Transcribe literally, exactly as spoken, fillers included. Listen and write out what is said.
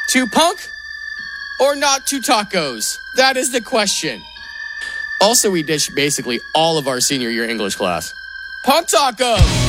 To punk or not to tacos? That is the question. Also, we ditched basically all of our senior year English class. Punk tacos!